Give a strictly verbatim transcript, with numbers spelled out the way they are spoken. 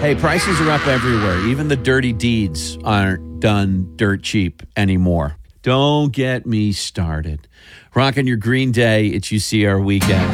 Hey, prices are up everywhere. Even the dirty deeds aren't done dirt cheap anymore. Don't get me started. Rocking your Green Day. It's U C R Weekend.